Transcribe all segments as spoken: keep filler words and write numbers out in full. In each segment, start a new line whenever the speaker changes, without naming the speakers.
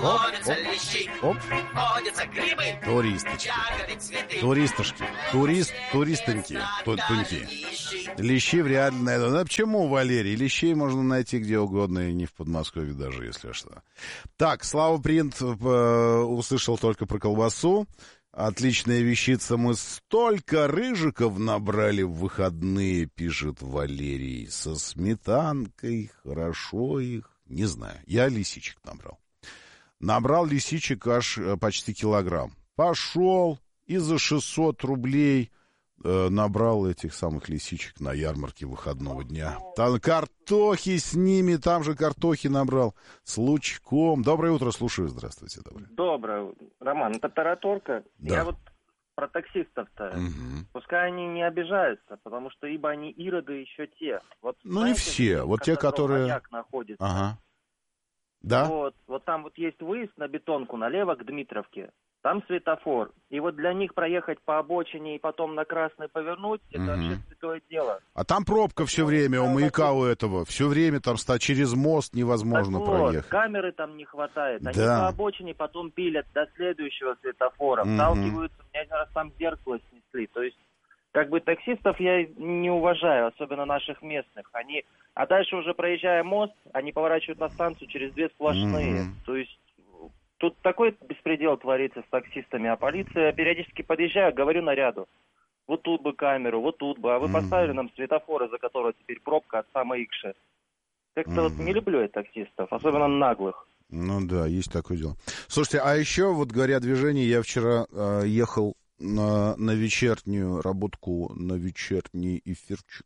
Ловятся лещи,
оп.
водятся грибы,
Туристочки.
ягоды, цветы.
Туристушки. Турист, туристоньки. Ту- Туньки. Лещи вряд ли найду. Ну, почему, Валерий? Лещей можно найти где угодно, и не в Подмосковье даже, если что. Так, Слава Принт э, услышал только про колбасу. Отличная вещица. Мы столько рыжиков набрали в выходные, пишет Валерий. Со сметанкой, хорошо их. Не знаю. Я лисичек набрал. Набрал лисичек аж почти килограмм. Пошел и за шестьсот рублей э, набрал этих самых лисичек на ярмарке выходного дня. Там картохи с ними, там же картохи набрал. С лучком. Доброе утро, слушаю. Здравствуйте. Доброе.
Доброе. Роман, это тараторка.
Да.
Я вот про таксистов-то.
Угу.
Пускай они не обижаются, потому что ибо они ироды еще те. Вот,
Ну,
знаете,
не все. Вот те,
косодром
которые...
Маяк находится.
Ага. Да?
Вот, вот там вот есть выезд на Бетонку налево к Дмитровке. Там светофор. И вот для них проехать по обочине и потом на красный повернуть, это
Мгм.
вообще святое дело.
А там пробка все время у маяка у этого. Все время там ста через мост невозможно
Так вот,
проехать.
камеры там не хватает. Они
Да.
по обочине потом пилят до следующего светофора.
Мгм.
Сталкиваются, у меня один раз там зеркало снесли. То есть, как бы таксистов я не уважаю, особенно наших местных. Они, а дальше уже проезжая мост, они поворачивают на станцию через две сплошные.
Мгм.
То есть тут такой беспредел творится с таксистами, а полиция периодически подъезжает, говорю наряду. Вот тут бы камеру, вот тут бы, а вы
Мгм.
поставили нам светофоры, за которые теперь пробка от самой Икши. Как-то вот
Мгм.
не люблю я таксистов, особенно наглых.
Ну да, есть такое дело. Слушайте, а еще, вот говоря о движении, я вчера э, ехал на, на вечернюю работку, на вечерний эфирчик.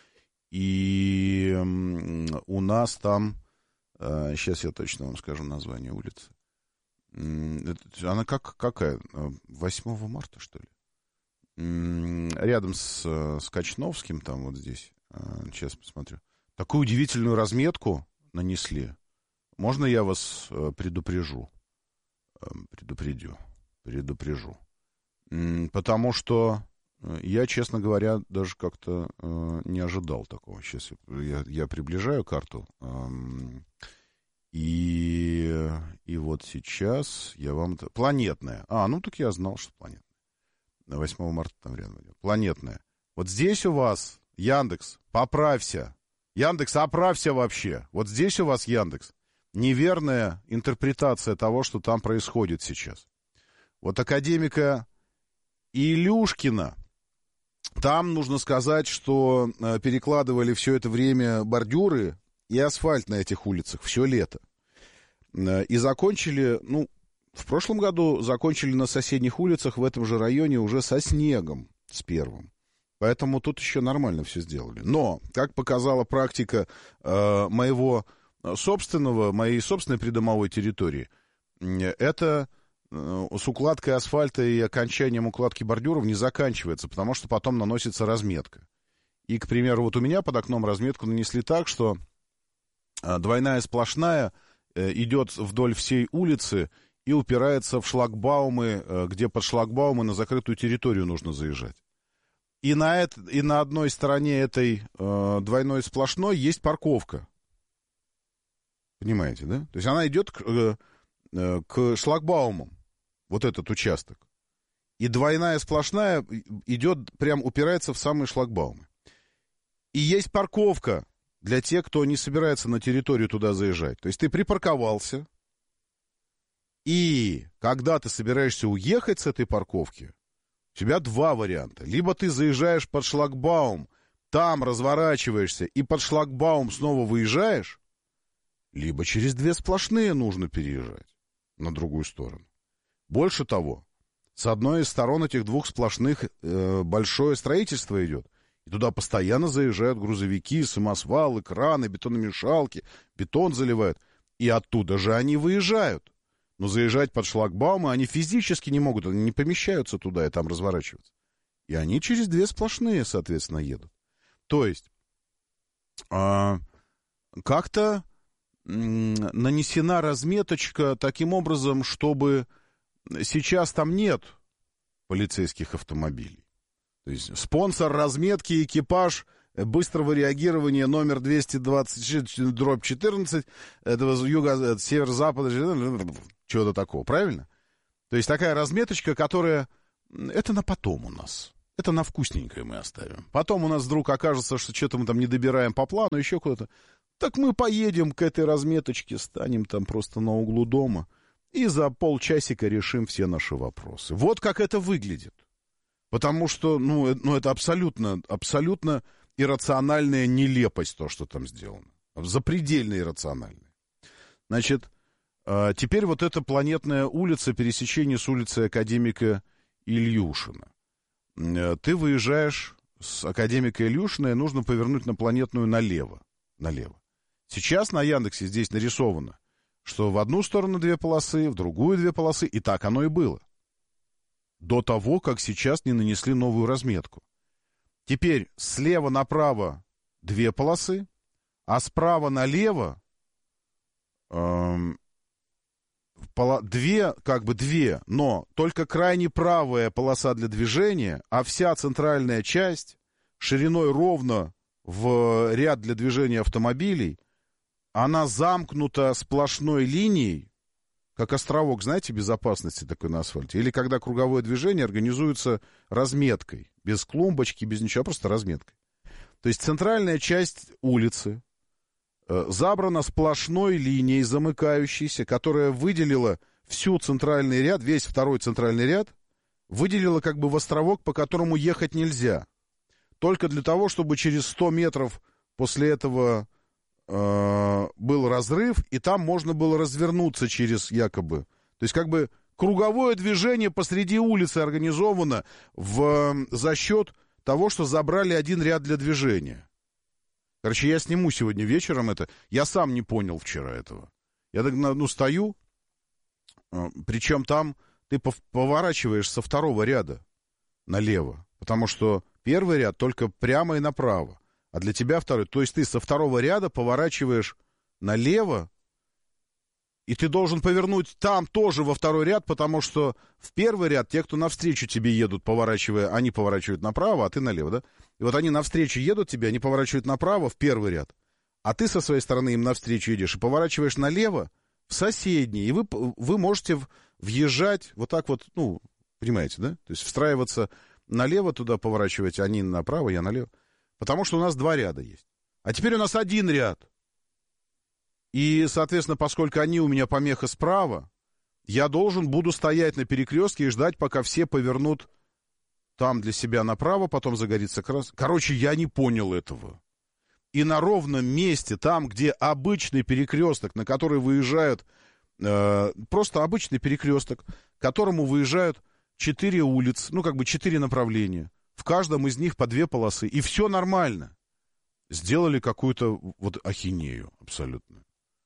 И м, у нас там, э, сейчас я точно вам скажу название улицы. М, это- Она как, какая? восьмого марта, что ли? М, Рядом с, э, с Качновским, там вот здесь. Э, Сейчас посмотрю. Такую удивительную разметку нанесли. Можно я вас э, предупрежу? Э, Предупредю. Предупрежу. М, Потому что э, я, честно говоря, даже как-то э, не ожидал такого. Сейчас я, я, я приближаю карту. эм, И, и вот сейчас я вам... это- Планетная. А, ну так я знал, что планетная. восьмого марта там рядом идет. Планетная. Вот здесь у вас, Яндекс, поправься. Яндекс, оправься вообще. Вот здесь у вас, Яндекс, неверная интерпретация того, что там происходит сейчас. Вот академика Илюшкина, там нужно сказать, что э, перекладывали все это время бордюры и асфальт на этих улицах все лето. Э, И закончили, ну, в прошлом году закончили на соседних улицах в этом же районе уже со снегом, с первым. Поэтому тут еще нормально все сделали. Но, как показала практика э, моего собственного, моей собственной придомовой территории, э, это э, с укладкой асфальта и окончанием укладки бордюров не заканчивается, потому что потом наносится разметка. И, к примеру, вот у меня под окном разметку нанесли так, что э, двойная сплошная э, идет вдоль всей улицы и упирается в шлагбаумы, э, где под шлагбаумы на закрытую территорию нужно заезжать. И на, это, и на одной стороне этой э, двойной сплошной есть парковка. Понимаете, да? То есть она идет к, э, э, к шлагбаумам, вот этот участок. И двойная сплошная идет, прям упирается в самые шлагбаумы. И есть парковка для тех, кто не собирается на территорию туда заезжать. То есть ты припарковался, и когда ты собираешься уехать с этой парковки, у тебя два варианта. Либо ты заезжаешь под шлагбаум, там разворачиваешься и под шлагбаум снова выезжаешь, либо через две сплошные нужно переезжать на другую сторону. Больше того, с одной из сторон этих двух сплошных э, большое строительство идет. И туда постоянно заезжают грузовики, самосвалы, краны, бетономешалки, бетон заливают. И оттуда же они выезжают. Но заезжать под шлагбаумы они физически не могут, они не помещаются туда и там разворачиваться. И они через две сплошные, соответственно, едут. То есть, э, как-то э, нанесена разметочка таким образом, чтобы сейчас там нет полицейских автомобилей. То есть, спонсор разметки, экипаж быстрого реагирования номер двести двадцать шесть дробь четырнадцать этого юга, северо-запада, чего-то такого, правильно? То есть такая разметочка, которая... Это на потом у нас. Это на вкусненькое мы оставим. Потом у нас вдруг окажется, что что-то мы там не добираем по плану, еще куда-то. Так мы поедем к этой разметочке, станем там просто на углу дома и за полчасика решим все наши вопросы. Вот как это выглядит. Потому что, ну, э, ну это абсолютно, абсолютно иррациональная нелепость, то, что там сделано. Запредельно иррациональная. Значит, э, теперь вот эта планетная улица, пересечение с улицей академика Ильюшина. Э, ты выезжаешь с академика Ильюшина, и нужно повернуть на планетную налево. Налево. Сейчас на Яндексе здесь нарисовано, что в одну сторону две полосы, в другую две полосы, и так оно и было. До того, как сейчас не нанесли новую разметку. Теперь слева направо две полосы, а справа налево эм, пола- две, как бы две, но только крайне правая полоса для движения, а вся центральная часть шириной ровно в ряд для движения автомобилей, она замкнута сплошной линией, как островок, знаете, безопасности такой на асфальте. Или когда круговое движение организуется разметкой. Без клумбочки, без ничего, а просто разметкой. То есть центральная часть улицы э, забрана сплошной линией замыкающейся, которая выделила всю центральный ряд, весь второй центральный ряд, выделила как бы в островок, по которому ехать нельзя. Только для того, чтобы через сто метров после этого... был разрыв, и там можно было развернуться через якобы. То есть как бы круговое движение посреди улицы организовано в, за счет того, что забрали один ряд для движения. Короче, я сниму сегодня вечером это. Я сам не понял вчера этого. Я так, ну, стою, причем там ты поворачиваешь со второго ряда налево, потому что первый ряд только прямо и направо. А для тебя второй. То есть ты со второго ряда поворачиваешь налево, и ты должен повернуть там тоже во второй ряд, потому что в первый ряд те, кто навстречу тебе едут, поворачивая, они поворачивают направо, а ты налево, да? И вот они навстречу едут тебе, они поворачивают направо в первый ряд, а ты со своей стороны им навстречу едешь и поворачиваешь налево в соседний, и вы, вы можете въезжать вот так вот, ну, понимаете, да? То есть встраиваться налево туда, поворачивать, они направо, я налево. Потому что у нас два ряда есть. А теперь у нас один ряд. И, соответственно, поскольку они у меня помеха справа, я должен буду стоять на перекрестке и ждать, пока все повернут там для себя направо, потом загорится красный. Короче, я не понял этого. И на ровном месте, там, где обычный перекресток, на который выезжают, э, просто обычный перекресток, к которому выезжают четыре улицы, ну, как бы четыре направления. В каждом из них по две полосы. И все нормально. Сделали какую-то вот ахинею абсолютно.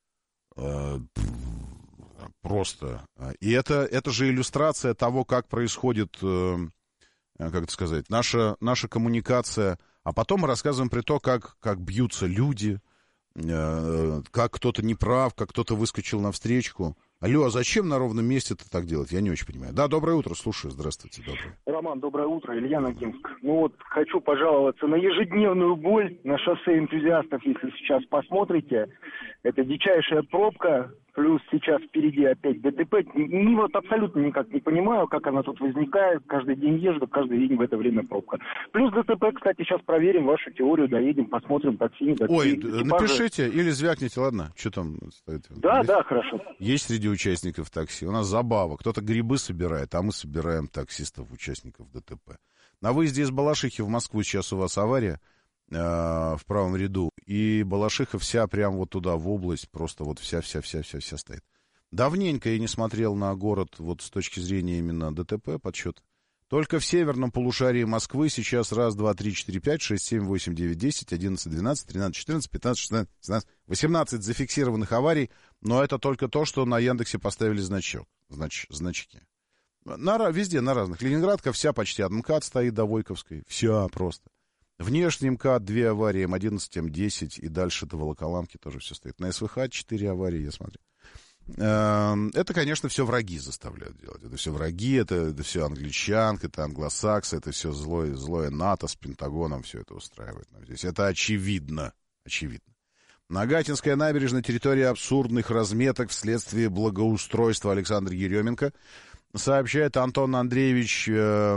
Просто. И это, это же иллюстрация того, как происходит, как это сказать, наша, наша коммуникация. А потом мы рассказываем про то, как, как бьются люди, как кто-то неправ, как кто-то выскочил навстречку. Алло, а зачем на ровном месте-то так делать? Я не очень понимаю. Да, доброе утро, слушаю. Здравствуйте, доброе.
Роман, доброе утро. Илья Ногинск. Ну вот, хочу пожаловаться на ежедневную боль на шоссе энтузиастов, если сейчас посмотрите. Это дичайшая пробка, плюс сейчас впереди опять ДТП. Ни вот абсолютно никак не понимаю, как она тут возникает. Каждый день езжу, каждый день в это время пробка. Плюс ДТП, кстати, сейчас проверим вашу теорию, доедем, посмотрим, такси, не такси.
Ой,
экипажи.
Напишите или звякните, ладно? Что там?
Да,
есть,
да, хорошо.
Есть среди участников такси. У нас забава. Кто-то грибы собирает, а мы собираем таксистов, участников ДТП. На выезде из Балашихи в Москву сейчас у вас авария э, в правом ряду. И Балашиха вся прям вот туда, в область, просто вот вся-вся-вся-вся-вся стоит. Давненько я не смотрел на город вот с точки зрения именно ДТП подсчет. Только в северном полушарии Москвы сейчас раз, два, три, четыре, пять, шесть, семь, восемь, девять, десять, одиннадцать, двенадцать, тринадцать, четырнадцать, пятнадцать, шестнадцать, семнадцать, восемнадцать зафиксированных аварий, но это только то, что на Яндексе поставили значок, знач, значки. На, везде, на разных. Ленинградка вся почти от МКАД стоит до Войковской. Вся просто. Внешний МКАД две аварии, М одиннадцать, М десять и дальше до Волоколамки тоже все стоит. На СВХ четыре аварии, я смотрю. Это, конечно, все враги заставляют делать. Это все враги, это, это все англичанка, это англосаксы, это все злое, злое НАТО с Пентагоном все это устраивает нам здесь. Это очевидно, очевидно. Нагатинская набережная — территория абсурдных разметок вследствие благоустройства. Александр Еременко сообщает. Антон Андреевич, э,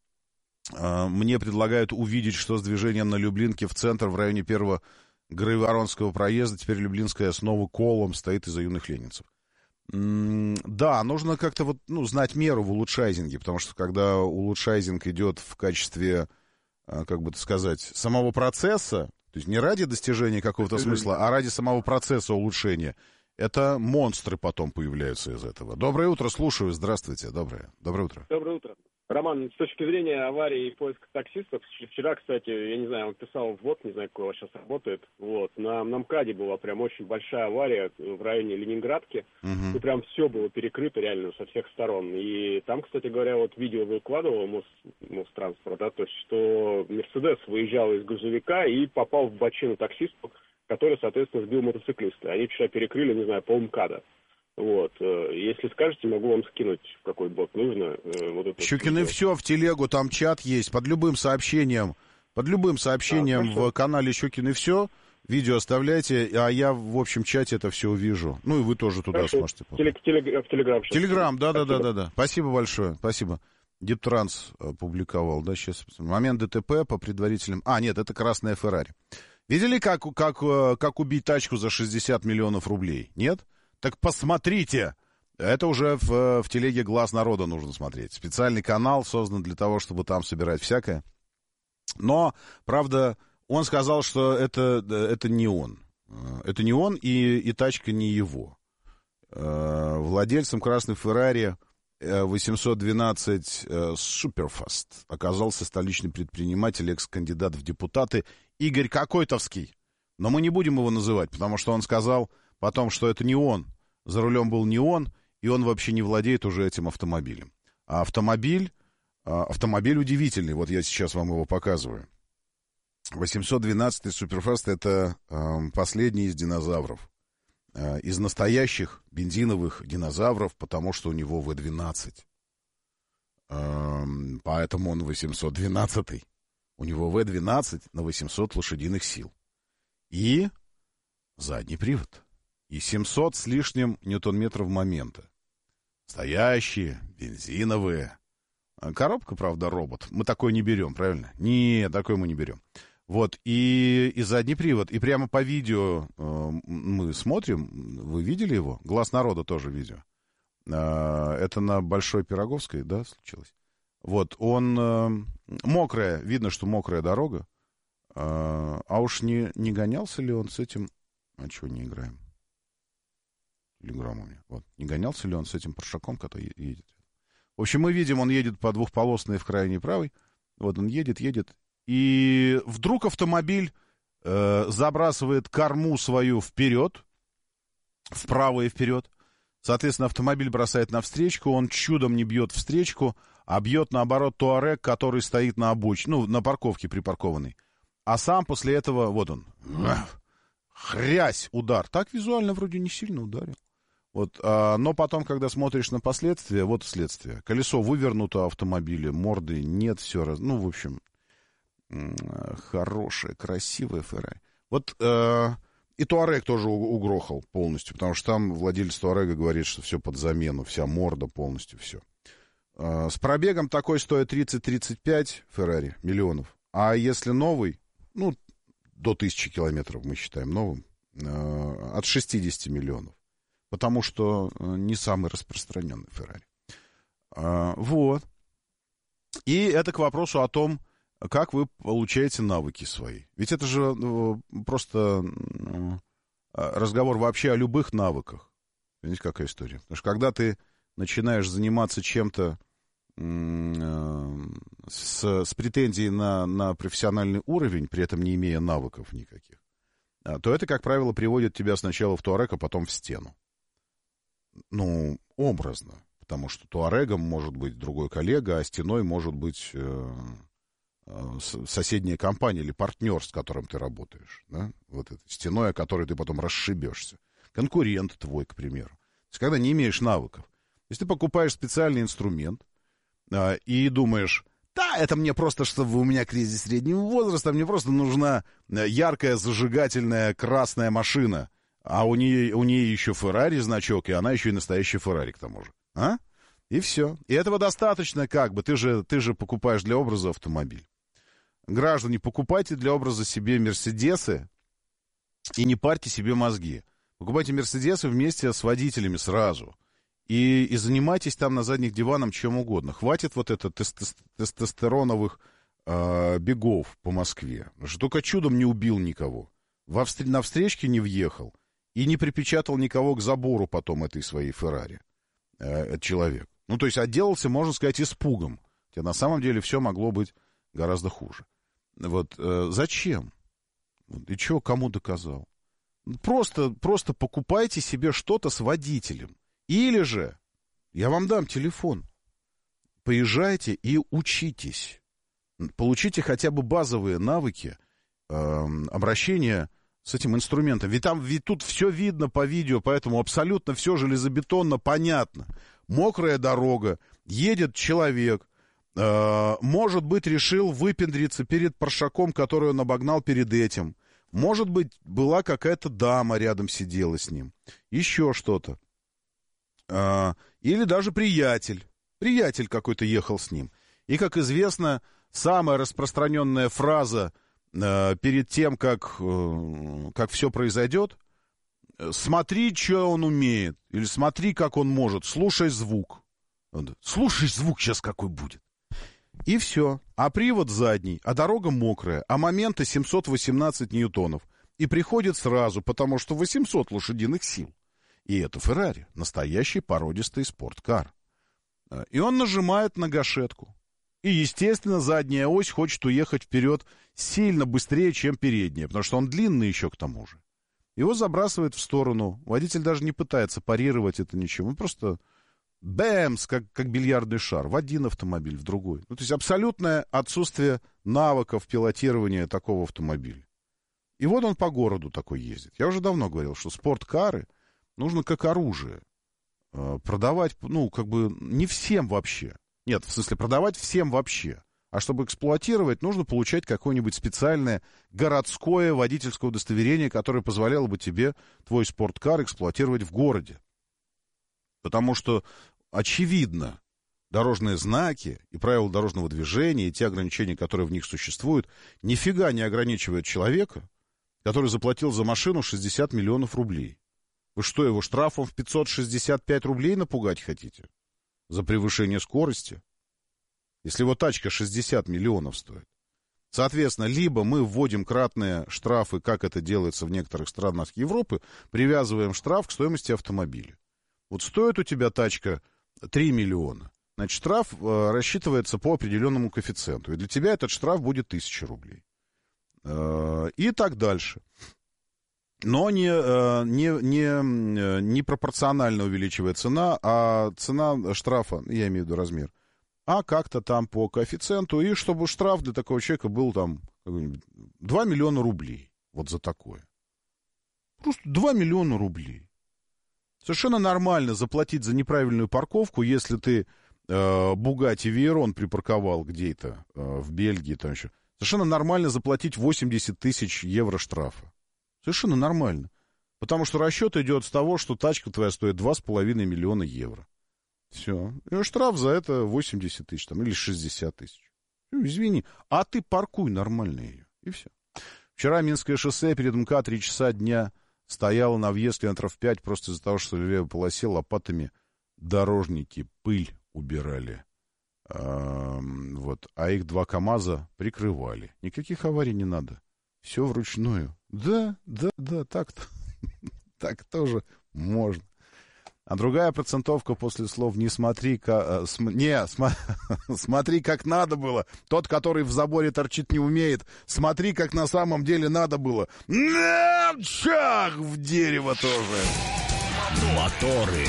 э, мне предлагают увидеть, что с движением на Люблинке в центр в районе первого Грайворонского проезда. Теперь Люблинская снова колом стоит из-за юных ленинцев. М- да, нужно как-то вот, ну, знать меру в улучшайзинге, потому что когда улучшайзинг идет в качестве, э, как бы это сказать, самого процесса, то есть не ради достижения какого-то смысла, а ради самого процесса улучшения, это монстры потом появляются из этого. Доброе утро, слушаю. Здравствуйте. Доброе. Доброе утро.
Доброе утро. Роман, с точки зрения аварии и поиска таксистов, вчера, кстати, я не знаю, он писал ввод, не знаю, какой у вас сейчас работает, вот, на, на МКАДе была прям очень большая авария в районе Ленинградки,
Угу.
и прям все было перекрыто реально со всех сторон. И там, кстати говоря, вот видео выкладывал Мос, Мостранспорт, да, то есть, что Мерседес выезжал из грузовика и попал в бочину таксисту, который, соответственно, сбил мотоциклиста. Они вчера перекрыли, не знаю, пол МКАДа. Вот. Если скажете, могу вам скинуть, в какой бот нужно. Вот это
Щукин и
видео.
все в телегу, там чат есть, под любым сообщением, под любым сообщением
А,
в канале Щукин и все, видео оставляйте, а я в общем чате это все увижу. Ну и вы тоже туда
Хорошо.
сможете.
Теле- телег- в Телеграм. сейчас.
Телеграм, да, да, да,
Спасибо.
да, да. Спасибо большое, спасибо. Диптранс опубликовал, да, сейчас. Момент ДТП по предварительным. А, нет, это красная Феррари. Видели, как, как, как убить тачку за шестьдесят миллионов рублей? Нет? Так посмотрите. Это уже в, в телеге «Глаз народа» нужно смотреть. Специальный канал создан для того, чтобы там собирать всякое. Но, правда, он сказал, что это, это не он. Это не он, и, и тачка не его. Владельцем красной «Феррари» восемьсот двенадцать Суперфаст оказался столичный предприниматель, экс-кандидат в депутаты Игорь Кокойтовский. Но мы не будем его называть, потому что он сказал потом, что это не он. За рулем был не он, и он вообще не владеет уже этим автомобилем. А автомобиль, автомобиль удивительный. Вот я сейчас вам его показываю. восемьсот двенадцатый Суперфаст — это последний из динозавров. Из настоящих бензиновых динозавров, потому что у него вэ двенадцать. Поэтому он восемьсот двенадцатый. У него вэ двенадцать на восемьсот лошадиных сил. И задний привод. И семьсот с лишним ньютон-метров момента. Настоящие, бензиновые. Коробка, правда, робот. Мы такой не берем, правильно? Нет, такой мы не берем. Вот, и, и задний привод. И прямо по видео э, мы смотрим. Вы видели его? «Глаз народа» тоже видео. Э, это на Большой Пироговской, да, случилось? Вот, он... Э, мокрая, видно, что мокрая дорога. Э, а уж не, не гонялся ли он с этим... А чего не играем? Телеграм у меня. Вот, не гонялся ли он с этим паршаком, который едет? В общем, мы видим, он едет по двухполосной в крайней правой. Вот он едет, едет. И вдруг автомобиль э, забрасывает корму свою вперед, вправо и вперед. Соответственно, автомобиль бросает навстречку, он чудом не бьет встречку, а бьет, наоборот, Туарег, который стоит на обочине, ну, на парковке припаркованный. А сам после этого, вот он, хрясь, удар. Так визуально вроде не сильно ударил. Вот, а, но потом, когда смотришь на последствия, вот следствие. Колесо вывернуто автомобиля, морды нет, все раз. Ну, в общем... Хорошая, красивая Феррари. Вот э, и Туарег тоже угрохал полностью, потому что там владелец Туарега говорит, что все под замену, вся морда полностью, все. Э, с пробегом такой стоит тридцать-тридцать пять Феррари миллионов. А если новый, ну, до тысячи километров мы считаем новым, э, от шестидесяти миллионов. Потому что не самый распространенный Феррари. Э, вот. И это к вопросу о том, как вы получаете навыки свои. Ведь это же ну, просто ну, разговор вообще о любых навыках. Понимаете, какая история? Потому что когда ты начинаешь заниматься чем-то э, с, с претензией на, на профессиональный уровень, при этом не имея навыков никаких, то это, как правило, приводит тебя сначала в Туарег, а потом в стену. Ну, образно. Потому что Туарегом может быть другой коллега, а стеной может быть... Э, соседняя компания или партнер, с которым ты работаешь, да? Вот этой стеной, о которой ты потом расшибешься. Конкурент твой, к примеру. То есть, когда не имеешь навыков. Если ты покупаешь специальный инструмент а, и думаешь, Да, это мне просто, чтобы у меня кризис среднего возраста, мне просто нужна яркая, зажигательная красная машина. А у нее, у нее еще Феррари значок, и она еще и настоящая Феррари к тому же. А? И все. И этого достаточно как бы. Ты же, ты же покупаешь для образа автомобиль. Граждане, покупайте для образа себе Мерседесы и не парьте себе мозги. Покупайте Мерседесы вместе с водителями сразу. И, и занимайтесь там на задних диванах чем угодно. Хватит вот это тесто- тестостероновых э, бегов по Москве. Что только чудом не убил никого. Во встр- на встречке не въехал. И не припечатал никого к забору потом этой своей Феррари. Э, человек. Ну, то есть отделался, можно сказать, испугом. Хотя на самом деле все могло быть гораздо хуже. Вот э, зачем? И что, кому доказал? Просто, просто покупайте себе что-то с водителем. Или же, я вам дам телефон, поезжайте и учитесь. Получите хотя бы базовые навыки э, обращения с этим инструментом. Ведь там, ведь тут все видно по видео, поэтому абсолютно все железобетонно понятно. Мокрая дорога, едет человек, э, может быть, решил выпендриться перед паршаком, который он обогнал перед этим. Может быть, была какая-то дама рядом сидела с ним. Еще что-то. Э, или даже приятель. Приятель какой-то ехал с ним. И, как известно, самая распространенная фраза э, перед тем, как, э, как все произойдет, смотри, что он умеет, или смотри, как он может, слушай звук. Слушай звук сейчас какой будет. И все. А привод задний, а дорога мокрая, а момента семьсот восемнадцать ньютонов. И приходит сразу, потому что восемьсот лошадиных сил. И это Феррари, настоящий породистый спорткар. И он нажимает на гашетку. И, естественно, задняя ось хочет уехать вперед сильно быстрее, чем передняя, потому что он длинный еще к тому же. Его забрасывает в сторону. Водитель даже не пытается парировать это ничем. Он просто бэмс, как, как бильярдный шар. В один автомобиль, в другой. Ну, то есть абсолютное отсутствие навыков пилотирования такого автомобиля. И вот он по городу такой ездит. Я уже давно говорил, что спорткары нужно как оружие. Продавать, ну, как бы не всем вообще. Нет, в смысле, продавать всем вообще. А чтобы эксплуатировать, нужно получать какое-нибудь специальное городское водительское удостоверение, которое позволяло бы тебе твой спорткар эксплуатировать в городе. Потому что, очевидно, дорожные знаки и правила дорожного движения, и те ограничения, которые в них существуют, нифига не ограничивают человека, который заплатил за машину шестьдесят миллионов рублей. Вы что, его штрафом в пятьсот шестьдесят пять рублей напугать хотите? За превышение скорости? Если его тачка шестьдесят миллионов стоит. Соответственно, либо мы вводим кратные штрафы, как это делается в некоторых странах Европы, привязываем штраф к стоимости автомобиля. Вот стоит у тебя тачка три миллиона, значит, штраф э, рассчитывается по определенному коэффициенту. И для тебя этот штраф будет тысяча рублей. Э, и так дальше. Но не, не, не, не пропорционально увеличивая цена, а цена штрафа, я имею в виду размер, а как-то там по коэффициенту, и чтобы штраф для такого человека был там два миллиона рублей. Вот за такое. Просто два миллиона рублей. Совершенно нормально заплатить за неправильную парковку, если ты Бугатти Вейрон припарковал где-то э, в Бельгии. Там еще. Совершенно нормально заплатить восемьдесят тысяч евро штрафа. Совершенно нормально. Потому что расчет идет с того, что тачка твоя стоит два с половиной миллиона евро. Все. И штраф за это восемьдесят тысяч там, или шестьдесят тысяч. Ну, извини. А ты паркуй нормально ее. И все. Вчера Минское шоссе перед МКАД три часа дня стояло на въезд километров пять просто из-за того, что в левой полосе лопатами дорожники пыль убирали. А, вот. А их два КАМАЗа прикрывали. Никаких аварий не надо. Все вручную. Да, да, да, так-то. Так тоже можно. А другая процентовка после слов «не смотри, как...» Не, см... смотри, как надо было. Тот, который в заборе торчит, не умеет. Смотри, как на самом деле надо было. Чах! В дерево тоже.
Моторы.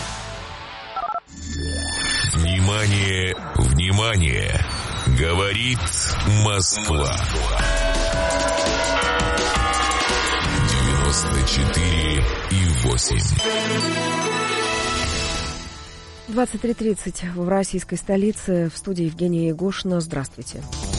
Внимание, внимание. Говорит Москва. девяносто четыре и восемь.
двадцать три тридцать в российской столице. В студии Евгения Егошина. Здравствуйте.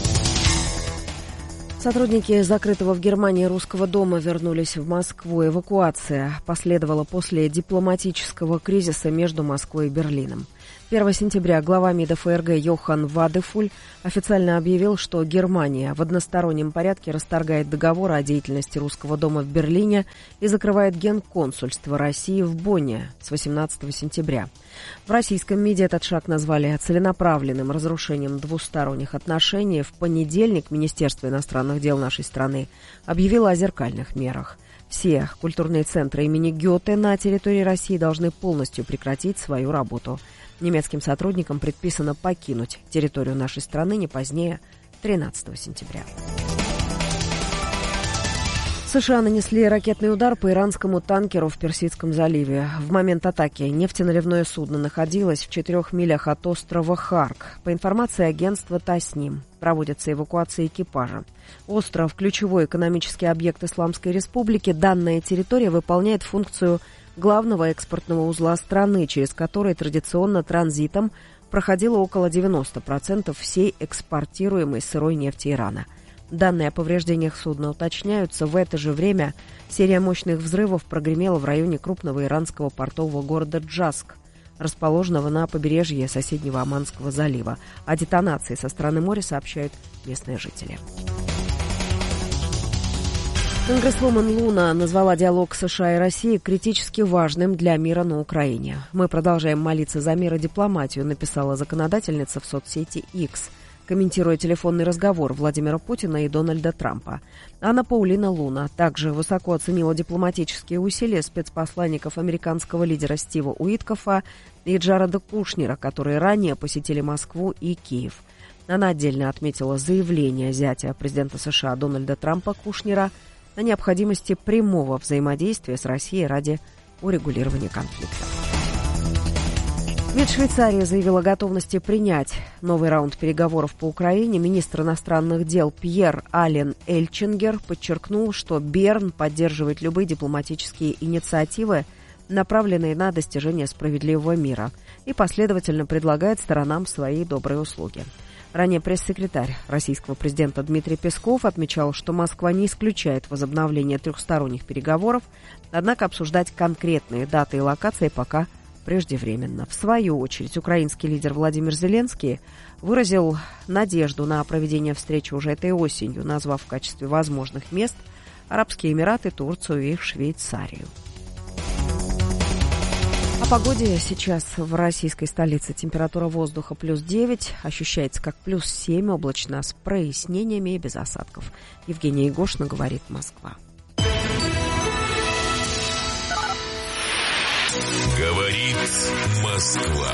Сотрудники закрытого в Германии Русского дома вернулись в Москву. Эвакуация последовала после дипломатического кризиса между Москвой и Берлином. первого сентября глава МИДа ФРГ Йохан Вадефуль официально объявил, что Германия в одностороннем порядке расторгает договор о деятельности Русского дома в Берлине и закрывает генконсульство России в Бонне с восемнадцатого сентября. В российском МИДе этот шаг назвали целенаправленным разрушением двусторонних отношений. В понедельник Министерство иностранных дел нашей страны объявило о зеркальных мерах. Все культурные центры имени Гёте на территории России должны полностью прекратить свою работу. Немецким сотрудникам предписано покинуть территорию нашей страны не позднее тринадцатого сентября. США нанесли ракетный удар по иранскому танкеру в Персидском заливе. В момент атаки нефтеналивное судно находилось в четырех милях от острова Харк. По информации агентства Тасним, проводится эвакуация экипажа. Остров – ключевой экономический объект Исламской Республики. Данная территория выполняет функцию главного экспортного узла страны, через который традиционно транзитом проходило около девяноста процентов всей экспортируемой сырой нефти Ирана. Данные о повреждениях судна уточняются. В это же время серия мощных взрывов прогремела в районе крупного иранского портового города Джаск, расположенного на побережье соседнего Оманского залива. О детонации со стороны моря сообщают местные жители. Конгрессвумен Луна назвала диалог США и России критически важным для мира на Украине. «Мы продолжаем молиться за мир и дипломатию», написала законодательница в соцсети X, комментируя телефонный разговор Владимира Путина и Дональда Трампа. Анна Паулина Луна также высоко оценила дипломатические усилия спецпосланников американского лидера Стива Уиткофа и Джареда Кушнера, которые ранее посетили Москву и Киев. Она отдельно отметила заявление зятя президента США Дональда Трампа Кушнера о необходимости прямого взаимодействия с Россией ради урегулирования конфликта. МИД Швейцарии заявил о готовности принять новый раунд переговоров по Украине. Министр иностранных дел Пьер Ален Эльчингер подчеркнул, что Берн поддерживает любые дипломатические инициативы, направленные на достижение справедливого мира, и последовательно предлагает сторонам свои добрые услуги. Ранее пресс-секретарь российского президента Дмитрий Песков отмечал, что Москва не исключает возобновление трехсторонних переговоров, однако обсуждать конкретные даты и локации пока преждевременно. В свою очередь, украинский лидер Владимир Зеленский выразил надежду на проведение встречи уже этой осенью, назвав в качестве возможных мест Арабские Эмираты, Турцию и Швейцарию. О погоде сейчас в российской столице. Температура воздуха плюс девять, ощущается как плюс семь, облачно с прояснениями и без осадков. Евгения Егошина, говорит Москва.
Говорит Москва.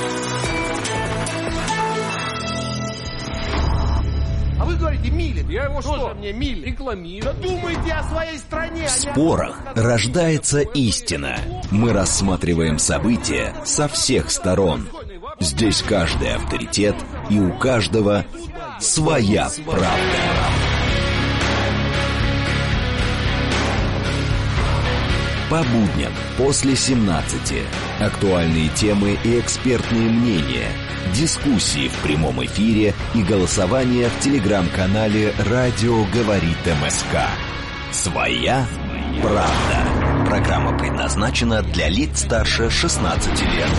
А вы говорите, Милин. Я его что? Мне Милин. Рекламирую. Да думайте о своей стране.
В спорах рождается истина. Мы рассматриваем события со всех сторон. Здесь каждый авторитет, и у каждого своя правда. По будням после семнадцати. Актуальные темы и экспертные мнения. Дискуссии в прямом эфире и голосование в телеграм-канале «Радио говорит МСК». Своя правда. Программа предназначена для лиц старше шестнадцати лет.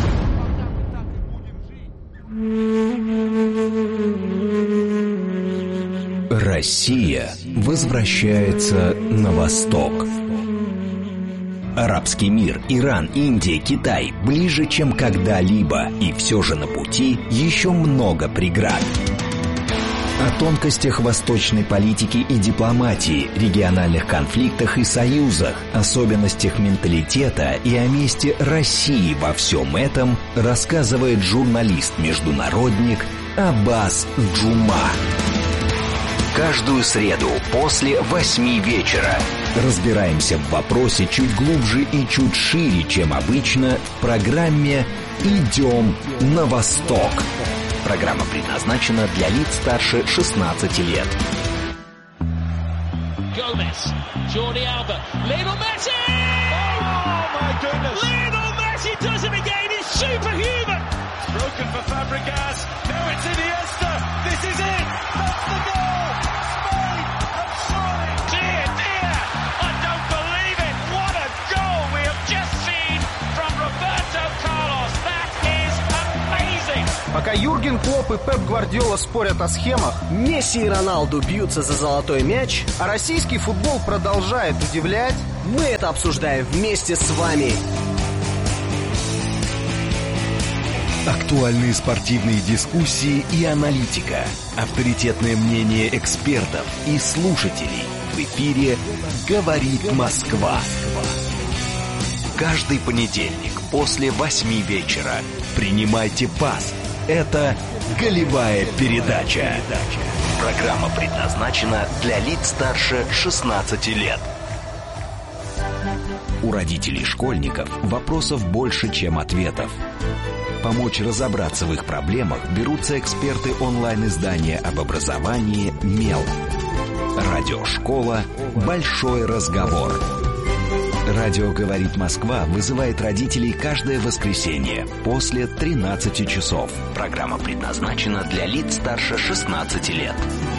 Россия возвращается на восток. Арабский мир, Иран, Индия, Китай ближе, чем когда-либо, и все же на пути еще много преград. О тонкостях восточной политики и дипломатии, региональных конфликтах и союзах, особенностях менталитета и о месте России во всем этом рассказывает журналист-международник Аббас Джума. Каждую среду после восьми вечера разбираемся в вопросе чуть глубже и чуть шире, чем обычно, в программе «Идем на восток». Программа предназначена для лиц старше шестнадцати лет.
Gomez, Jordi Alba, Lionel Messi! Oh my goodness! Lionel Messi does it again! It's superhuman! looking for Fabregas. Now it's Iniesta. This is it. That's the goal. Spain have scored. Dear, dear. I don't believe it. What a goal we have just seen from Roberto Carlos. That is amazing.
Пока Юрген Клопп и Пеп Гвардиола спорят о схемах, Месси и Роналду бьются за золотой мяч, а российский футбол продолжает удивлять, мы это обсуждаем вместе с вами.
Актуальные спортивные дискуссии и аналитика. Авторитетное мнение экспертов и слушателей. В эфире «Говорит Москва». Каждый понедельник после восьми вечера. Принимайте пас. Это «Голевая передача». Программа предназначена для лиц старше шестнадцати лет. У родителей школьников вопросов больше, чем ответов. Помочь разобраться в их проблемах берутся эксперты онлайн-издания об образовании «Мел». Радиошкола «Большой разговор». Радио «Говорит Москва» вызывает родителей каждое воскресенье после тринадцати часов. Программа предназначена для лиц старше шестнадцати лет.